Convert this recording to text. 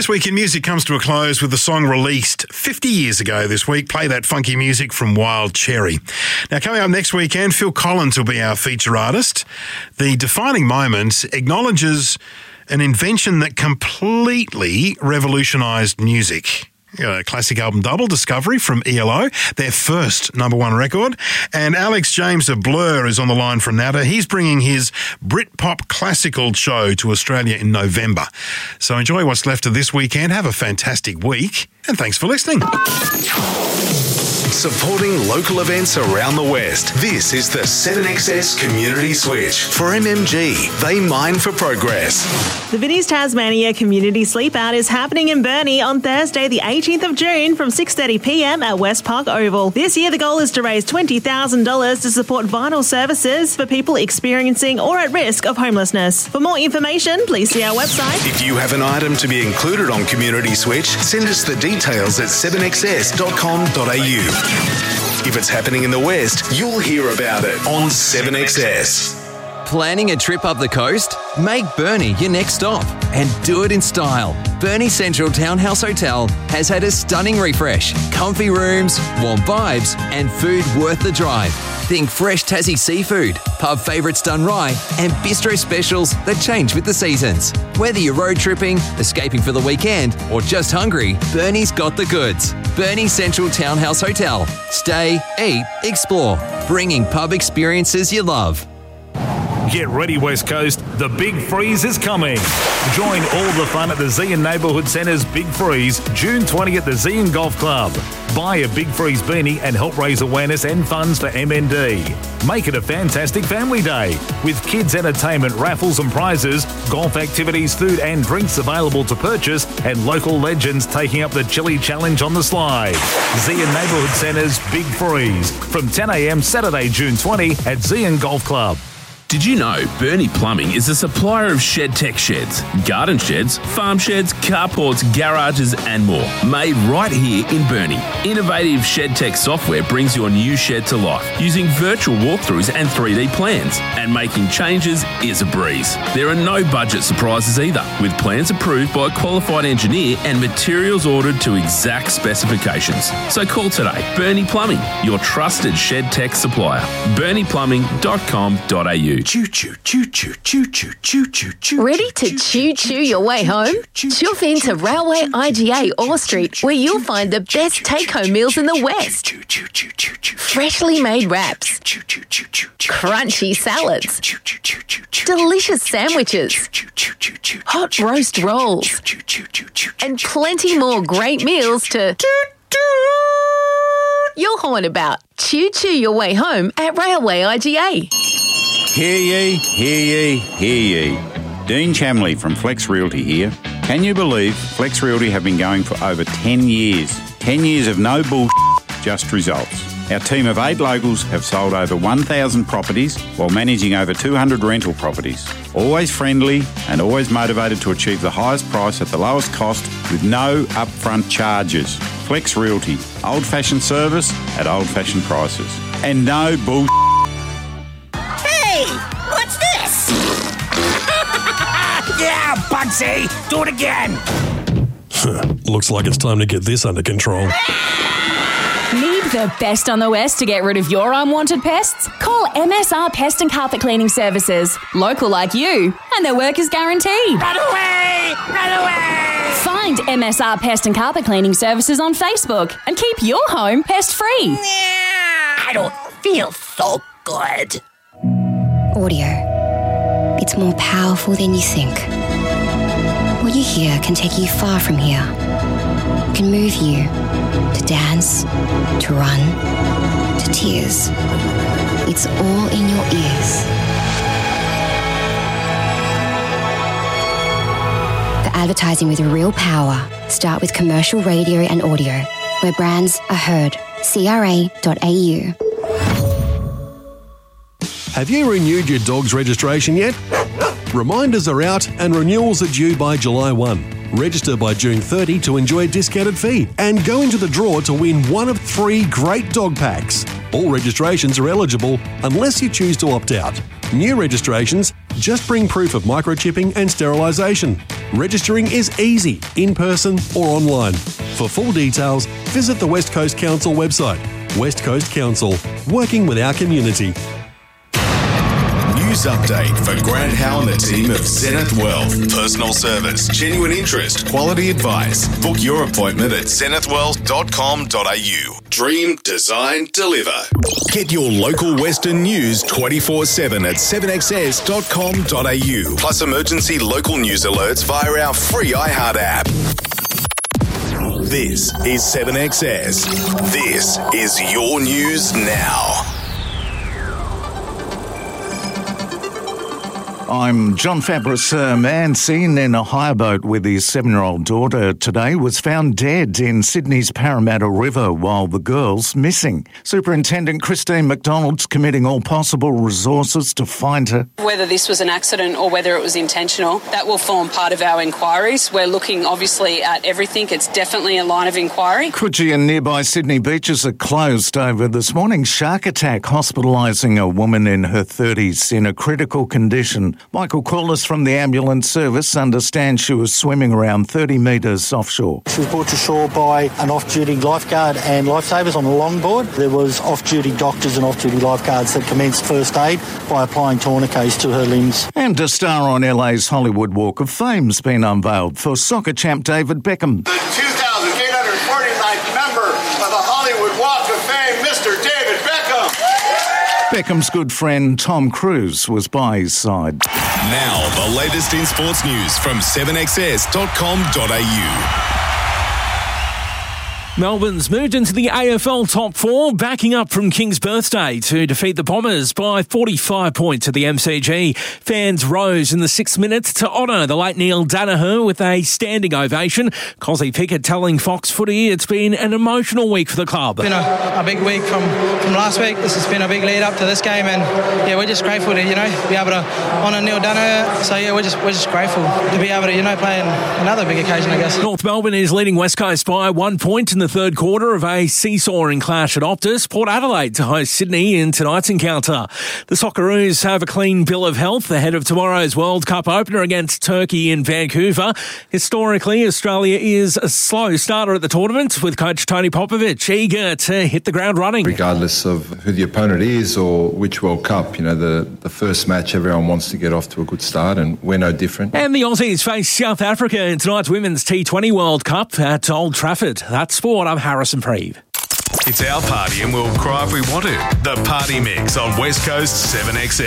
This Week in Music comes to a close with the song released 50 years ago this week. Play that funky music from Wild Cherry. Now, coming up next weekend, Phil Collins will be our feature artist. The defining moment acknowledges an invention that completely revolutionised music. Classic album double, Discovery from ELO, their first #1 record. And Alex James of Blur is on the line from Nata. He's bringing his Britpop classical show to Australia in November. So enjoy what's left of this weekend. Have a fantastic week. And thanks for listening. Supporting local events around the West. This is the 7XS Community Switch. For MMG, they mine for progress. The Vinnie's Tasmania Community Sleep Out is happening in Burnie on Thursday, the 18th of June from 6:30pm at West Park Oval. This year, the goal is to raise $20,000 to support vital services for people experiencing or at risk of homelessness. For more information, please see our website. If you have an item to be included on Community Switch, send us the details at 7xs.com.au. If it's happening in the West, you'll hear about it on 7XS. Planning a trip up the coast? Make Burnie your next stop and do it in style. Burnie Central Townhouse Hotel has had a stunning refresh. Comfy rooms, warm vibes and food worth the drive. Think fresh Tassie seafood, pub favourites done right and bistro specials that change with the seasons. Whether you're road tripping, escaping for the weekend or just hungry, Burnie's got the goods. Burnie Central Townhouse Hotel. Stay, eat, explore. Bringing pub experiences you love. Get ready, West Coast. The Big Freeze is coming. Join all the fun at the Zeehan Neighbourhood Centre's Big Freeze, June 20 at the Zeehan Golf Club. Buy a Big Freeze beanie and help raise awareness and funds for MND. Make it a fantastic family day with kids' entertainment, raffles and prizes, golf activities, food and drinks available to purchase, and local legends taking up the chili challenge on the slide. Zeehan Neighbourhood Centre's Big Freeze from 10am Saturday, June 20 at Zeehan Golf Club. Did you know Burnie Plumbing is a supplier of shed tech sheds, garden sheds, farm sheds, carports, garages and more, made right here in Burnie. Innovative shed tech software brings your new shed to life using virtual walkthroughs and 3D plans, and making changes is a breeze. There are no budget surprises either, with plans approved by a qualified engineer and materials ordered to exact specifications. So call today. Burnie Plumbing, your trusted shed tech supplier. BurniePlumbing.com.au. Choo-choo, choo-choo, choo-choo, choo-choo, choo-choo. Ready to choo-choo your way home? Chuff into Railway IGA Orr Street, where you'll find the best take-home meals in the West. Freshly made wraps, crunchy salads, delicious sandwiches, hot roast rolls, and plenty more great meals to you'll horn about. Choo-choo your way home at Railway IGA. Hear ye, hear ye, hear ye. Dean Chamley from Flex Realty here. Can you believe Flex Realty have been going for over 10 years? 10 years of no bullshit, just results. Our team of 8 locals have sold over 1,000 properties while managing over 200 rental properties. Always friendly and always motivated to achieve the highest price at the lowest cost with no upfront charges. Flex Realty, old-fashioned service at old-fashioned prices. And no bullshit. Hey, what's this? Yeah, Bugsy, do it again. Looks like it's time to get this under control. Need the best on the West to get rid of your unwanted pests? Call MSR Pest and Carpet Cleaning Services. Local like you, and their work is guaranteed. Run away! Run away! Find MSR Pest and Carpet Cleaning Services on Facebook and keep your home pest-free. I don't feel so good. Audio. It's more powerful than you think. What you hear can take you far from here. It can move you to dance, to run, to tears. It's all in your ears. For advertising with real power, start with commercial radio and audio, where brands are heard. CRA.au. Have you renewed your dog's registration yet? Reminders are out and renewals are due by July 1. Register by June 30 to enjoy a discounted fee and go into the draw to win one of 3 great dog packs. All registrations are eligible unless you choose to opt out. New registrations just bring proof of microchipping and sterilisation. Registering is easy, in person or online. For full details, visit the West Coast Council website. West Coast Council, working with our community. News update for Grant Howe and the team of Zenith Wealth. Personal service, genuine interest, quality advice. Book your appointment at zenithwealth.com.au. Dream, design, deliver. Get your local Western news 24/7 at 7XS.com.au. Plus emergency local news alerts via our free iHeart app. This is 7XS. This is your news now. I'm John Fabris. A man seen in a hire boat with his 7-year-old daughter today was found dead in Sydney's Parramatta River while the girl's missing. Superintendent Christine McDonald's committing all possible resources to find her. Whether this was an accident or whether it was intentional, that will form part of our inquiries. We're looking obviously at everything. It's definitely a line of inquiry. Coogee and nearby Sydney beaches are closed over this morning's shark attack, hospitalising a woman in her 30s in a critical condition. Michael Corliss from the ambulance service understands she was swimming around 30 metres offshore. She was brought to shore by an off-duty lifeguard and lifesavers on a longboard. There was off-duty doctors and off-duty lifeguards that commenced first aid by applying tourniquets to her limbs. And a star on LA's Hollywood Walk of Fame's been unveiled for soccer champ David Beckham. The 2,849th member of the Hollywood Walk of Fame, Mr. David Beckham. Beckham's good friend Tom Cruise was by his side. Now, the latest in sports news from 7XS.com.au. Melbourne's moved into the AFL top 4, backing up from King's birthday to defeat the Bombers by 45 points at the MCG. Fans rose in the 6th minute to honour the late Neil Danaher with a standing ovation. Cozzy Pickett telling Fox Footy it's been an emotional week for the club. It's been a big week from last week. This has been a big lead up to this game, and we're just grateful to be able to honour Neil Danaher. So we're just grateful to be able to play in another big occasion, I guess. North Melbourne is leading West Coast by 1 point in the third quarter of a seesawing clash at Optus. Port Adelaide to host Sydney in tonight's encounter. The Socceroos have a clean bill of health ahead of tomorrow's World Cup opener against Turkey in Vancouver. Historically, Australia is a slow starter at the tournament, with coach Tony Popovich eager to hit the ground running. Regardless of who the opponent is or which World Cup, the first match everyone wants to get off to a good start, and we're no different. And the Aussies face South Africa in tonight's Women's T20 World Cup at Old Trafford. That's sport. I'm Harrison Preeve. It's our party and we'll cry if we want to. The Party Mix on West Coast 7XS.